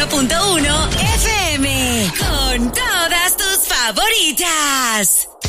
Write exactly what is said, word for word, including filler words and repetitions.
uno punto uno F M. Con todas tus favoritas.